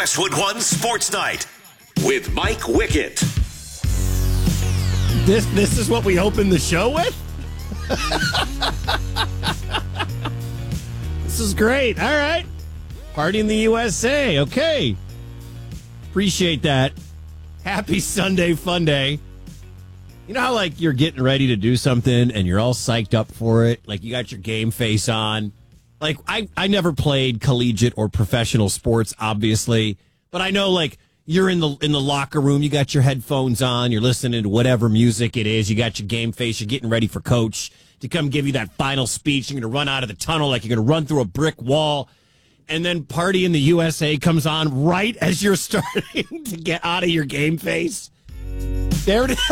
Westwood One Sports Night with Mike Wickett. This is what we open the show with? This is great. All right. Party in the USA. Okay. Appreciate that. Happy Sunday fun day. You know how, like, you're getting ready to do something and you're all psyched up for it? Like, you got your game face on. Like, I never played collegiate or professional sports, obviously. But I know, like, you're in the locker room, you got your headphones on, you're listening to whatever music it is, you got your game face, you're getting ready for coach to come give you that final speech. You're going to run out of the tunnel like you're going to run through a brick wall. And then Party in the USA comes on right as you're starting to get out of your game face. There it is.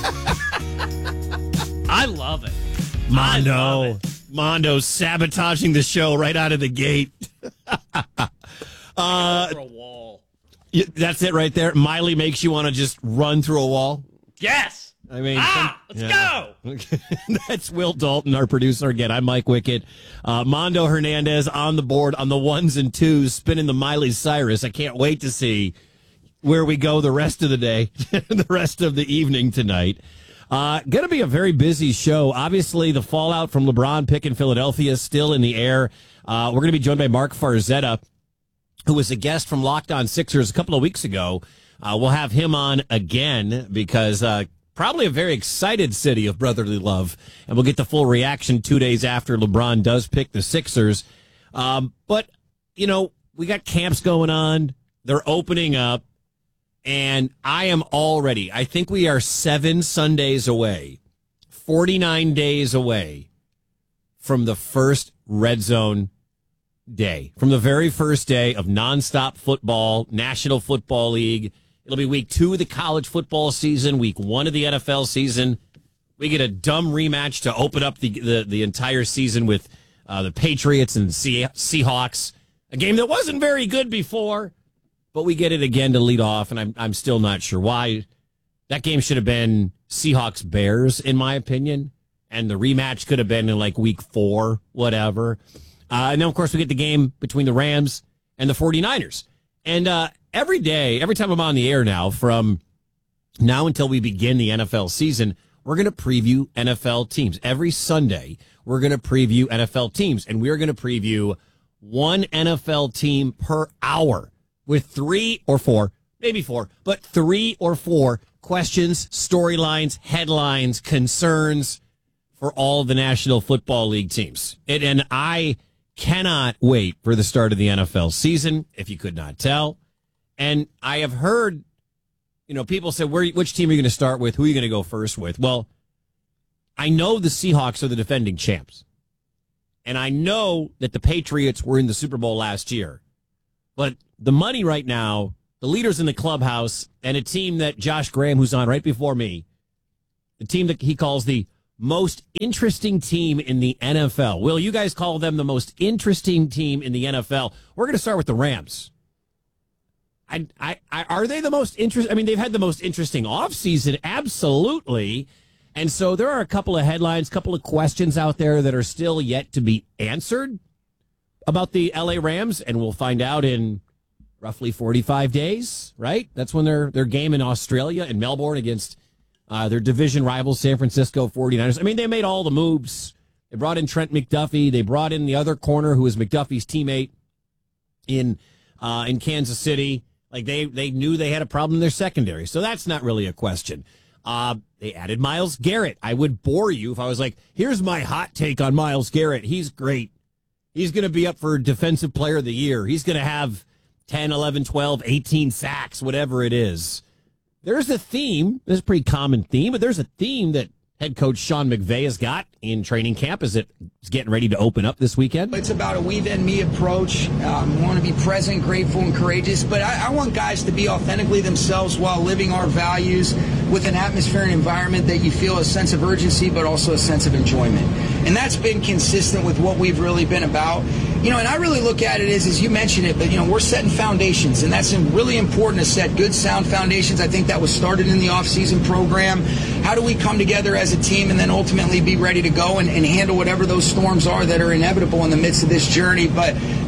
I love it. Mondo sabotaging the show right out of the gate. For a wall. That's it right there. Miley makes you want to just run through a wall. Yes. I mean, let's go. That's Will Dalton, our producer. Again, I'm Mike Wickett. Mondo Hernandez on the board on the ones and twos, spinning the Miley Cyrus. I can't wait to see where we go the rest of the day, the rest of the evening tonight. Going to be a very busy show. Obviously, the fallout from LeBron picking Philadelphia is still in the air. We're going to be joined by Mark Farzetta, who was a guest from Locked On Sixers a couple of weeks ago. We'll have him on again because probably a very excited city of brotherly love. And we'll get the full reaction 2 days after LeBron does pick the Sixers. But, you know, we got camps going on. They're opening up. And I am already, I think we are 7 Sundays away, 49 days away from the first Red Zone day, from the very first day of nonstop football, National Football League. It'll be week 2 of the college football season, week 1 of the NFL season. We get a dumb rematch to open up the entire season with the Patriots and Seahawks, a game that wasn't very good before. But we get it again to lead off, and I'm still not sure why. That game should have been Seahawks-Bears, in my opinion, and the rematch could have been in, like, week 4, whatever. And then, of course, we get the game between the Rams and the 49ers. And every day, every time I'm on the air now, from now until we begin the NFL season, we're going to preview NFL teams. Every Sunday, we're going to preview NFL teams, and we're going to preview one NFL team per hour, with 3 or 4, maybe 4, but 3 or 4 questions, storylines, headlines, concerns for all the National Football League teams. And I cannot wait for the start of the NFL season, if you could not tell. And I have heard, you know, people say, which team are you going to start with? Who are you going to go first with? Well, I know the Seahawks are the defending champs. And I know that the Patriots were in the Super Bowl last year. But the money right now, the leaders in the clubhouse, and a team that Josh Graham, who's on right before me, the team that he calls the most interesting team in the NFL. Will, you guys call them the most interesting team in the NFL? We're going to start with the Rams. Are they the most interesting? I mean, they've had the most interesting offseason, absolutely. And so there are a couple of headlines, couple of questions out there that are still yet to be answered about the LA Rams, and we'll find out in roughly 45 days, right? That's when their game in Australia, in Melbourne, against their division rivals, San Francisco 49ers. I mean, they made all the moves. They brought in Trent McDuffie. They brought in the other corner, who was McDuffie's teammate in Kansas City. Like, they knew they had a problem in their secondary, so that's not really a question. They added Myles Garrett. I would bore you if I was like, here's my hot take on Myles Garrett. He's great. He's going to be up for Defensive Player of the Year. He's going to have 10, 11, 12, 18 sacks, whatever it is. There's a theme. There's a pretty common theme, but there's a theme that head coach Sean McVay has got in training camp as it's getting ready to open up this weekend. It's about a we then me approach. We want to be present, grateful, and courageous, but I want guys to be authentically themselves while living our values with an atmosphere and environment that you feel a sense of urgency but also a sense of enjoyment. And that's been consistent with what we've really been about. You know, and I really look at it as you mentioned it, but, you know, we're setting foundations, and that's really important to set good, sound foundations. I think that was started in the off-season program. How do we come together as a team and then ultimately be ready to go and handle whatever those storms are that are inevitable in the midst of this journey? But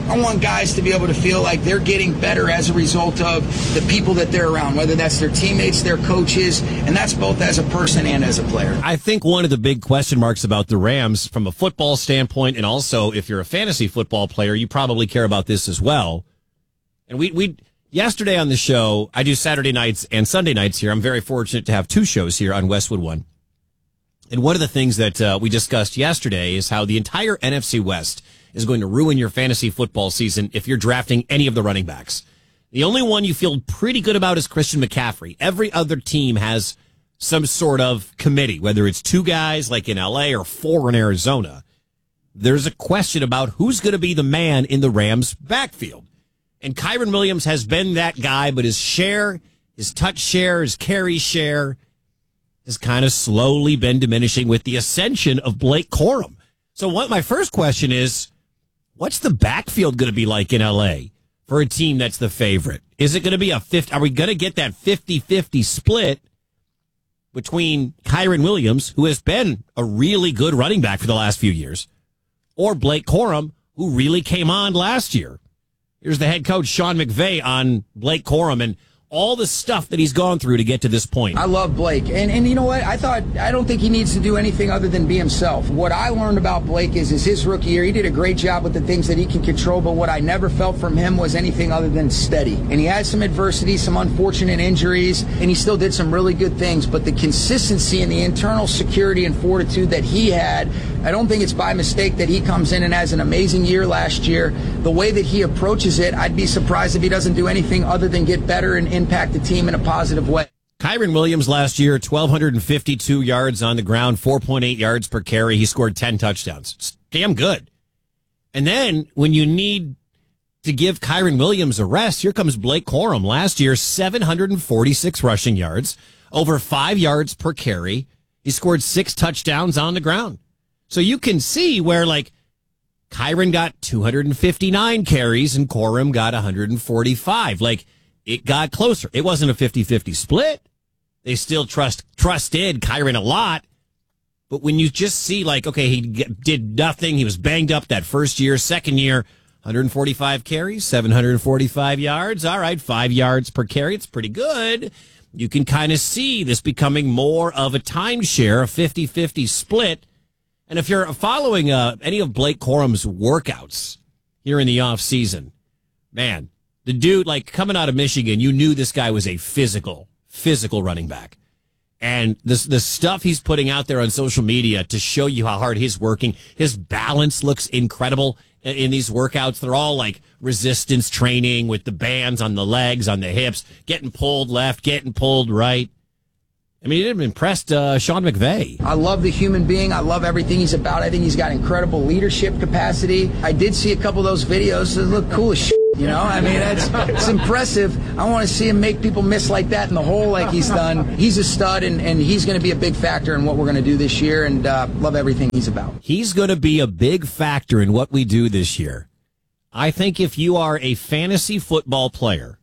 I want guys to be able to feel like they're getting better as a result of the people that they're around, whether that's their teammates, their coaches, and that's both as a person and as a player. I think one of the big question marks about the Rams from a football standpoint, and also if you're a fantasy football player, you probably care about this as well. And we yesterday on the show, I do Saturday nights and Sunday nights here. I'm very fortunate to have two shows here on Westwood One. And one of the things that we discussed yesterday is how the entire NFC West is going to ruin your fantasy football season if you're drafting any of the running backs. The only one you feel pretty good about is Christian McCaffrey. Every other team has some sort of committee, whether it's two guys like in LA or four in Arizona. There's a question about who's going to be the man in the Rams backfield. And Kyren Williams has been that guy, but his share, his touch share, his carry share has kind of slowly been diminishing with the ascension of Blake Corum. So my first question is, what's the backfield going to be like in LA for a team that's the favorite? Is it going to be are we going to get that 50-50 split between Kyren Williams, who has been a really good running back for the last few years, or Blake Corum, who really came on last year? Here's the head coach, Sean McVay, on Blake Corum and all the stuff that he's gone through to get to this point. I love Blake. And you know what? I don't think he needs to do anything other than be himself. What I learned about Blake is his rookie year, he did a great job with the things that he can control, but what I never felt from him was anything other than steady. And he had some adversity, some unfortunate injuries, and he still did some really good things. But the consistency and the internal security and fortitude that he had, I don't think it's by mistake that he comes in and has an amazing year last year. The way that he approaches it, I'd be surprised if he doesn't do anything other than get better and impact the team in a positive way. Kyren Williams last year, 1,252 yards on the ground, 4.8 yards per carry. He scored 10 touchdowns. It's damn good. And then when you need to give Kyren Williams a rest, here comes Blake Corum. Last year, 746 rushing yards, over 5 yards per carry. He scored 6 touchdowns on the ground. So you can see where, like, Kyren got 259 carries and Corum got 145. Like, it got closer. It wasn't a 50-50 split. They still trusted Kyren a lot. But when you just see, like, okay, he did nothing. He was banged up that first year. Second year, 145 carries, 745 yards. All right, 5 yards per carry. It's pretty good. You can kind of see this becoming more of a timeshare, a 50-50 split. And if you're following any of Blake Corum's workouts here in the offseason, man, the dude, like, coming out of Michigan, you knew this guy was a physical running back. And the stuff he's putting out there on social media to show you how hard he's working, his balance looks incredible in these workouts. They're all like resistance training with the bands on the legs, on the hips, getting pulled left, getting pulled right. I mean, it impressed Sean McVay. I love the human being. I love everything he's about. I think he's got incredible leadership capacity. I did see a couple of those videos that look cool as shit. You know, I mean, it's impressive. I want to see him make people miss like that in the hole like he's done. He's a stud, and he's going to be a big factor in what we're going to do this year, and love everything he's about. He's going to be a big factor in what we do this year. I think if you are a fantasy football player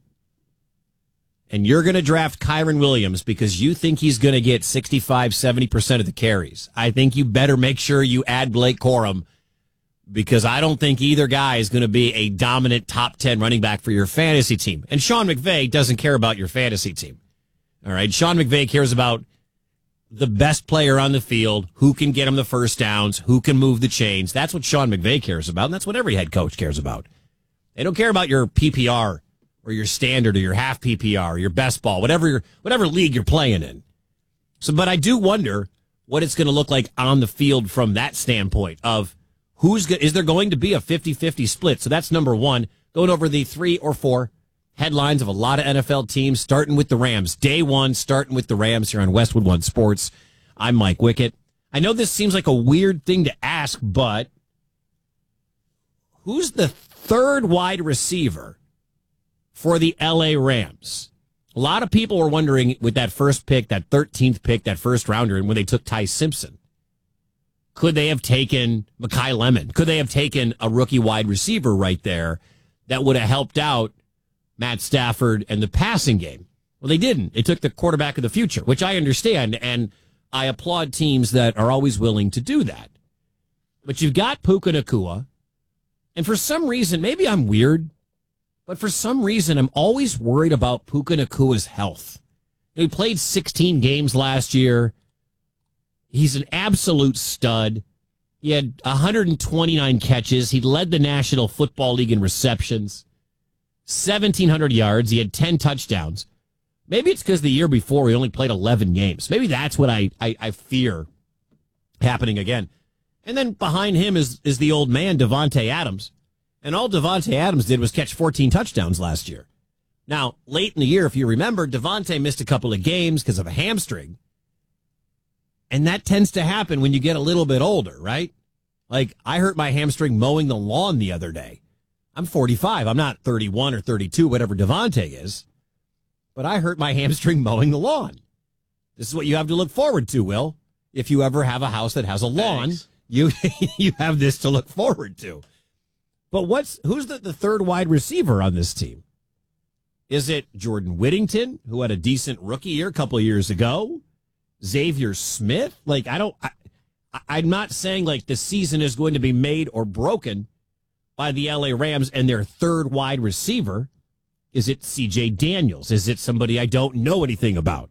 and you're going to draft Kyren Williams because you think he's going to get 65-70% of the carries, I think you better make sure you add Blake Corum, because I don't think either guy is going to be a dominant top 10 running back for your fantasy team. And Sean McVay doesn't care about your fantasy team. All right. Sean McVay cares about the best player on the field, who can get him the first downs, who can move the chains. That's what Sean McVay cares about. And that's what every head coach cares about. They don't care about your PPR or your standard or your half PPR or your best ball, whatever league you're playing in. So, but I do wonder what it's going to look like on the field from that standpoint of, is there going to be a 50-50 split? So that's number one. Going over the 3 or 4 headlines of a lot of NFL teams, starting with the Rams. Day one, starting with the Rams here on Westwood One Sports. I'm Mike Wickett. I know this seems like a weird thing to ask, but who's the third wide receiver for the LA Rams? A lot of people were wondering with that first pick, that 13th pick, that first rounder, and when they took Ty Simpson. Could they have taken Mekhi Lemon? Could they have taken a rookie wide receiver right there that would have helped out Matt Stafford and the passing game? Well, they didn't. They took the quarterback of the future, which I understand, and I applaud teams that are always willing to do that. But you've got Puka Nacua, And for some reason, maybe I'm weird, but for some reason, I'm always worried about Puka Nakua's health. He played 16 games last year. He's an absolute stud. He had 129 catches. He led the National Football League in receptions, 1,700 yards. He had 10 touchdowns. Maybe it's because the year before he only played 11 games. Maybe that's what I fear happening again. And then behind him is the old man, Davante Adams. And all Davante Adams did was catch 14 touchdowns last year. Now, late in the year, if you remember, Davante missed a couple of games because of a hamstring. And that tends to happen when you get a little bit older, right? Like, I hurt my hamstring mowing the lawn the other day. I'm 45. I'm not 31 or 32, whatever Davante is. But I hurt my hamstring mowing the lawn. This is what you have to look forward to, Will. If you ever have a house that has a lawn, you have this to look forward to. But who's the third wide receiver on this team? Is it Jordan Whittington, who had a decent rookie year a couple of years ago? Xavier Smith? Like, I'm not saying like the season is going to be made or broken by the LA Rams and their third wide receiver. Is it CJ Daniels? Is it somebody I don't know anything about?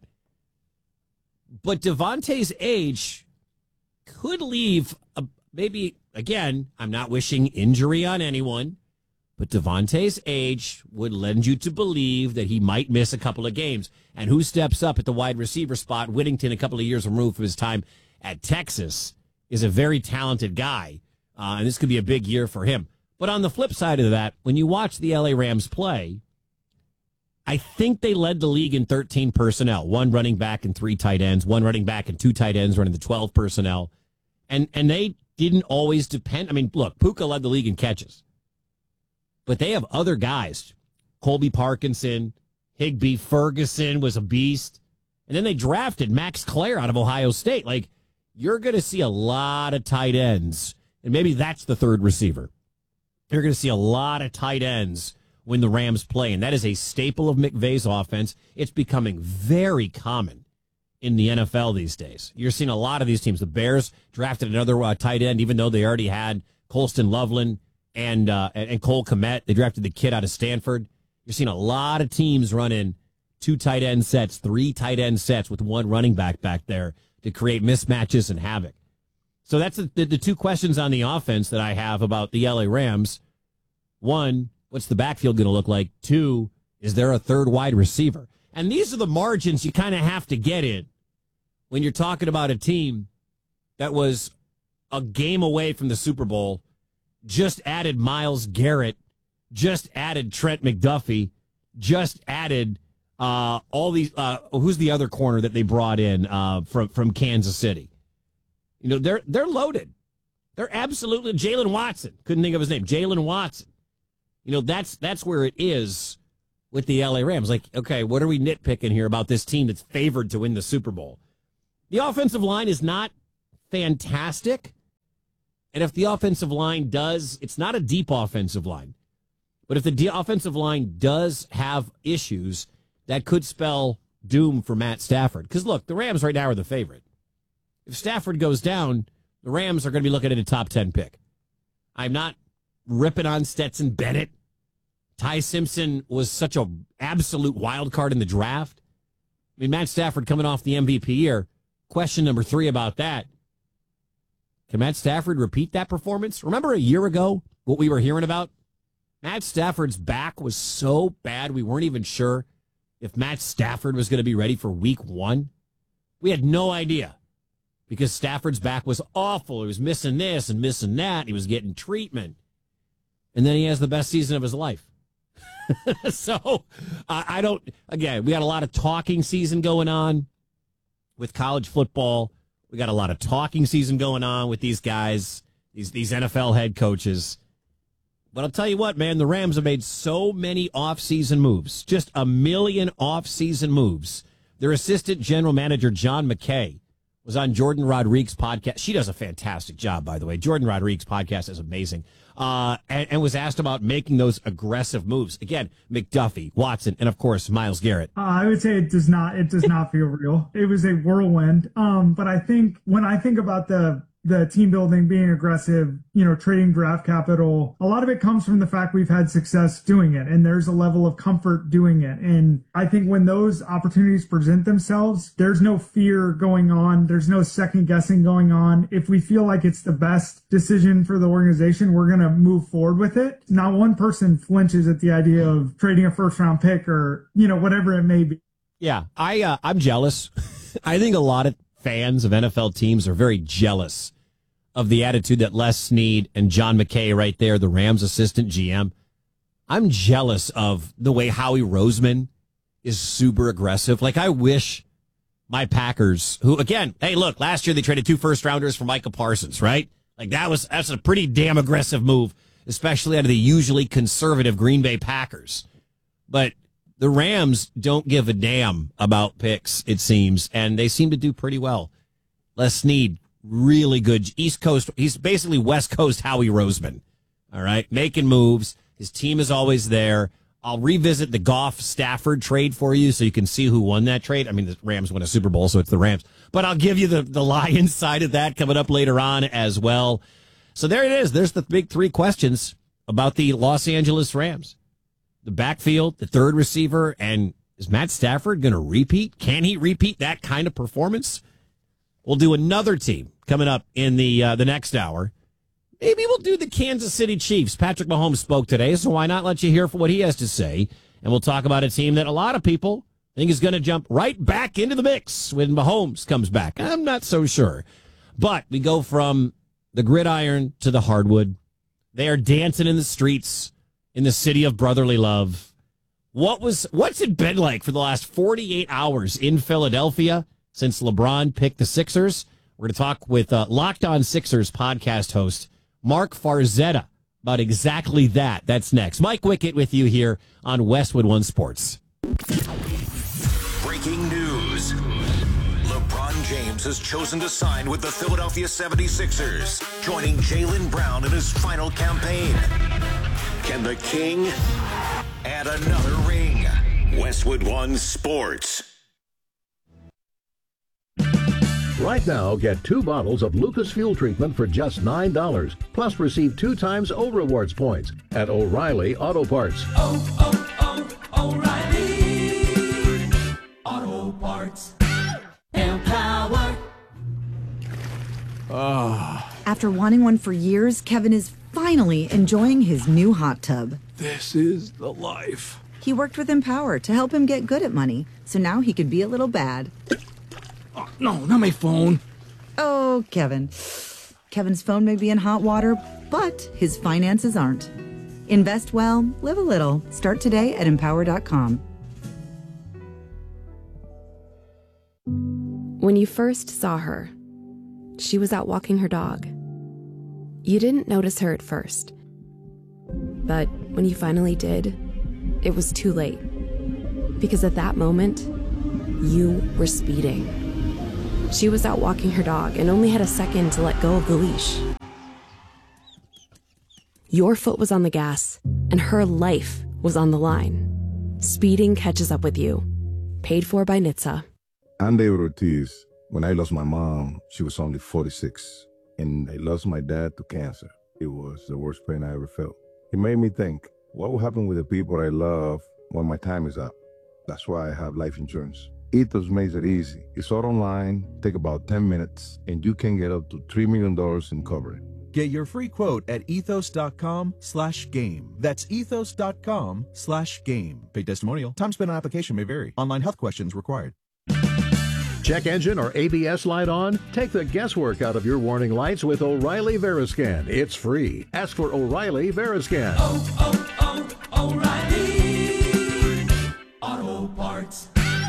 But Davante's age could leave maybe, again, I'm not wishing injury on anyone, but Davante's age would lend you to believe that he might miss a couple of games. And who steps up at the wide receiver spot? Whittington, a couple of years removed from his time at Texas, is a very talented guy. And this could be a big year for him. But on the flip side of that, when you watch the LA Rams play, I think they led the league in 13 personnel, 1 running back and 3 tight ends, 1 running back and 2 tight ends running the 12 personnel. And they didn't always depend. I mean, look, Puka led the league in catches. But they have other guys. Colby Parkinson, Higbee Ferguson was a beast. And then they drafted Max Clare out of Ohio State. Like, you're going to see a lot of tight ends. And maybe that's the third receiver. You're going to see a lot of tight ends when the Rams play. And that is a staple of McVay's offense. It's becoming very common in the NFL these days. You're seeing a lot of these teams. The Bears drafted another tight end, even though they already had Colston Loveland and Cole Kmet. They drafted the kid out of Stanford. You're seeing a lot of teams running 2 tight end sets, 3 tight end sets with 1 running back there to create mismatches and havoc. So that's the 2 questions on the offense that I have about the LA Rams. 1, what's the backfield going to look like? 2, is there a third wide receiver? And these are the margins you kind of have to get in when you're talking about a team that was a game away from the Super Bowl, just added Myles Garrett, just added Trent McDuffie, just added all these. Who's the other corner that they brought in from Kansas City? You know, they're loaded. They're absolutely Jalen Watson. Couldn't think of his name. Jalen Watson. You know, that's where it is with the LA Rams. Like, okay, what are we nitpicking here about this team that's favored to win the Super Bowl? The offensive line is not fantastic. And if the offensive line it's not a deep offensive line. But if the offensive line does have issues, that could spell doom for Matt Stafford. Because, look, the Rams right now are the favorite. If Stafford goes down, the Rams are going to be looking at a top 10 pick. I'm not ripping on Stetson Bennett. Ty Simpson was such an absolute wild card in the draft. I mean, Matt Stafford coming off the MVP year. Question number 3 about that. Can Matt Stafford repeat that performance? Remember a year ago what we were hearing about? Matt Stafford's back was so bad we weren't even sure if Matt Stafford was going to be ready for week 1. We had no idea because Stafford's back was awful. He was missing this and missing that. He was getting treatment. And then he has the best season of his life. So again, we got a lot of talking season going on with college football. We got a lot of talking season going on with these guys, these NFL head coaches. But I'll tell you what, man, the Rams have made so many off-season moves, just a million off-season moves. Their assistant general manager, John McKay, was on Jordan Rodriguez's podcast. She does a fantastic job, by the way. Jordan Rodriguez's podcast is amazing. And was asked about making those aggressive moves. Again, McDuffie, Watson, and, of course, Myles Garrett. I would say it does not feel real. It was a whirlwind. But I think when I think about the the team building, being aggressive, trading draft capital, a lot of it comes from the fact we've had success doing it. And there's a level of comfort doing it. And I think when those opportunities present themselves, there's no fear going on. There's no second guessing going on. If we feel like it's the best decision for the organization, we're going to move forward with it. Not one person flinches at the idea of trading a first round pick or, whatever it may be. Yeah, I'm jealous. I think a lot of fans of NFL teams are very jealous of the attitude that Les Snead and John McKay right there, the Rams assistant GM. I'm jealous of the way Howie Roseman is super aggressive. Like, I wish my Packers, who, again, hey, look, last year they traded 2 first-rounders for Micah Parsons, right? Like, that's a pretty damn aggressive move, especially out of the usually conservative Green Bay Packers. But the Rams don't give a damn about picks, it seems, and they seem to do pretty well. Les Snead, really good. East Coast, he's basically West Coast Howie Roseman, all right? Making moves. His team is always there. I'll revisit the Goff-Stafford trade for you so you can see who won that trade. I mean, the Rams won a Super Bowl, so it's the Rams. But I'll give you the Lions side of that coming up later on as well. So there it is. There's the big 3 questions about the Los Angeles Rams. The backfield, the third receiver, and is Matt Stafford going to repeat? Can he repeat that kind of performance? We'll do another team coming up in the next hour. Maybe we'll do the Kansas City Chiefs. Patrick Mahomes spoke today, so why not let you hear what he has to say? And we'll talk about a team that a lot of people think is going to jump right back into the mix when Mahomes comes back. I'm not so sure. But we go from the gridiron to the hardwood. They are dancing in the streets in the city of brotherly love. What's it been like for the last 48 hours in Philadelphia since LeBron picked the Sixers? We're going to talk with Locked On Sixers podcast host Mark Farzetta about exactly that. That's next. Mike Wickett with you here on Westwood One Sports. Breaking news. LeBron James has chosen to sign with the Philadelphia 76ers, joining Jaylen Brown in his final campaign. Can the King add another ring? Westwood One Sports. Right now, get 2 bottles of Lucas Fuel Treatment for just $9. Plus, receive 2 times O Rewards points at O'Reilly Auto Parts. O'Reilly Auto Parts. Empower. After wanting one for years, Kevin is finally enjoying his new hot tub. This is the life. He worked with Empower to help him get good at money, so now he could be a little bad. Oh, no, not my phone. Oh, Kevin. Kevin's phone may be in hot water, but his finances aren't. Invest well, live a little. Start today at Empower.com. When you first saw her, she was out walking her dog. You didn't notice her at first. But when you finally did, it was too late. Because at that moment, you were speeding. She was out walking her dog and only had a second to let go of the leash. Your foot was on the gas, and her life was on the line. Speeding catches up with you. Paid for by NHTSA. I'm David Ortiz. When I lost my mom, she was only 46. And I lost my dad to cancer. It was the worst pain I ever felt. It made me think, what will happen with the people I love when my time is up? That's why I have life insurance. Ethos makes it easy. It's all online, take about 10 minutes, and you can get up to $3 million in coverage. Get your free quote at ethos.com/game. That's ethos.com/game. Paid testimonial. Time spent on application may vary. Online health questions required. Check engine or ABS light on? Take the guesswork out of your warning lights with O'Reilly Veriscan. It's free. Ask for O'Reilly Veriscan. O'Reilly Auto Parts.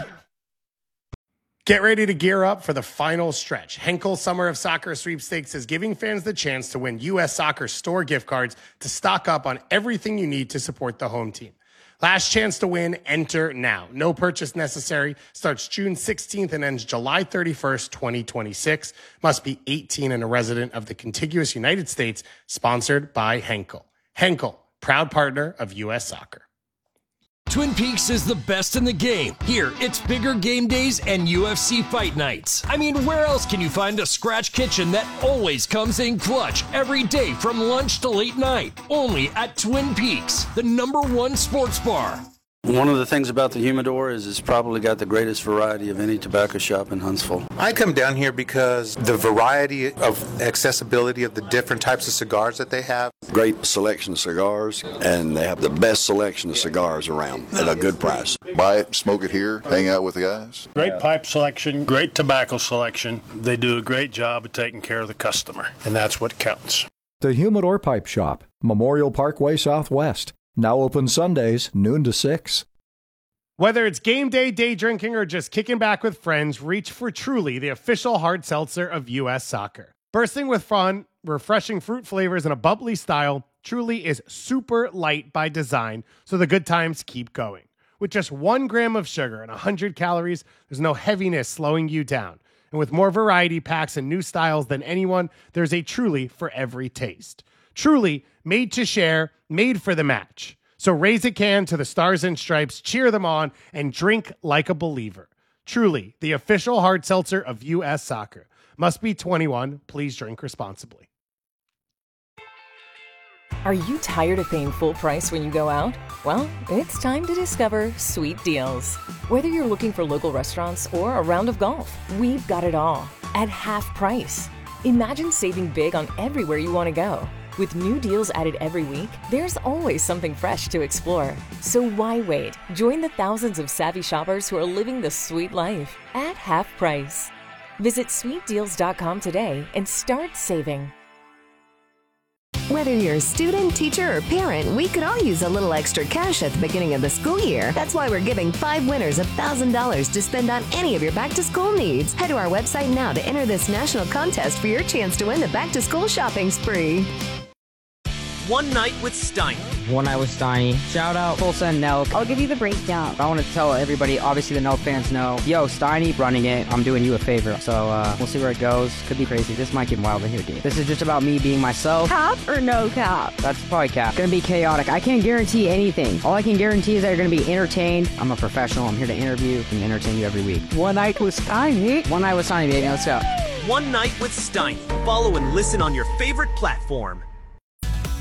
Get ready to gear up for the final stretch. Henkel Summer of Soccer Sweepstakes is giving fans the chance to win U.S. Soccer store gift cards to stock up on everything you need to support the home team. Last chance to win, enter now. No purchase necessary. Starts June 16th and ends July 31st, 2026. Must be 18 and a resident of the contiguous United States. Sponsored by Henkel. Henkel, proud partner of U.S. Soccer. Twin Peaks is the best in the game. Here, it's bigger game days and UFC fight nights. I mean, where else can you find a scratch kitchen that always comes in clutch every day from lunch to late night? Only at Twin Peaks, the #1 sports bar. One of the things about the Humidor is it's probably got the greatest variety of any tobacco shop in Huntsville. I come down here because the variety of accessibility of the different types of cigars that they have. Great selection of cigars, and they have the best selection of cigars around at a good price. Buy it, smoke it here, hang out with the guys. Great pipe selection, great tobacco selection. They do a great job of taking care of the customer, and that's what counts. The Humidor Pipe Shop, Memorial Parkway Southwest. Now open Sundays, noon to 6. Whether it's game day, day drinking, or just kicking back with friends, reach for Truly, the official hard seltzer of U.S. Soccer. Bursting with fun, refreshing fruit flavors, and a bubbly style, Truly is super light by design, so the good times keep going. With just 1 gram of sugar and 100 calories, there's no heaviness slowing you down. And with more variety packs and new styles than anyone, there's a Truly for every taste. Truly, made to share, made for the match. So raise a can to the Stars and Stripes, cheer them on, and drink like a believer. Truly, the official hard seltzer of U.S. Soccer. Must be 21. Please drink responsibly. Are you tired of paying full price when you go out? Well, it's time to discover Sweet Deals. Whether you're looking for local restaurants or a round of golf, we've got it all at half price. Imagine saving big on everywhere you want to go. With new deals added every week, there's always something fresh to explore. So why wait? Join the thousands of savvy shoppers who are living the sweet life at half price. Visit sweetdeals.com today and start saving. Whether you're a student, teacher, or parent, we could all use a little extra cash at the beginning of the school year. That's why we're giving 5 winners $1,000 to spend on any of your back-to-school needs. Head to our website now to enter this national contest for your chance to win the back-to-school shopping spree. One Night with Steiny. One Night with Steiny. Shout out Full Send Nelk. I'll give you the breakdown. I want to tell everybody, obviously the Nelk fans know, yo, Steiny running it. I'm doing you a favor. So we'll see where it goes. Could be crazy. This might get wild in here, dude. This is just about me being myself. Cap or no cap? That's probably cap. Gonna be chaotic. I can't guarantee anything. All I can guarantee is that you're gonna be entertained. I'm a professional. I'm here to interview and entertain you every week. One Night with Steiny. One Night with Steiny, baby. Let's go. One Night with Steiny. Follow and listen on your favorite platform.